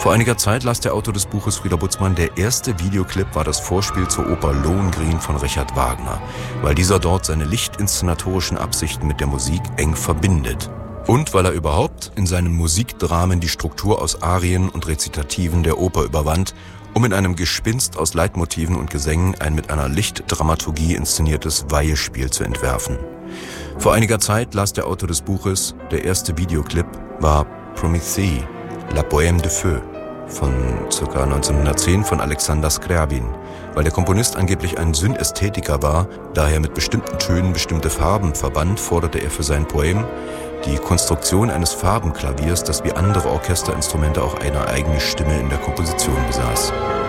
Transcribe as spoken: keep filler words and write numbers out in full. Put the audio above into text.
Vor einiger Zeit las der Autor des Buches Frieder Butzmann, der erste Videoclip war das Vorspiel zur Oper Lohengrin von Richard Wagner, weil dieser dort seine lichtinszenatorischen Absichten mit der Musik eng verbindet. Und weil er überhaupt in seinen Musikdramen die Struktur aus Arien und Rezitativen der Oper überwand, um in einem Gespinst aus Leitmotiven und Gesängen ein mit einer Lichtdramaturgie inszeniertes Weihespiel zu entwerfen. Vor einiger Zeit las der Autor des Buches, der erste Videoclip war Prométhée, La Bohème de Feu von ca. neunzehnhundertzehn von Alexander Scriabin, weil der Komponist angeblich ein Synästhetiker war, daher mit bestimmten Tönen bestimmte Farben verband, forderte er für sein Poem die Konstruktion eines Farbenklaviers, das wie andere Orchesterinstrumente auch eine eigene Stimme in der Komposition besaß.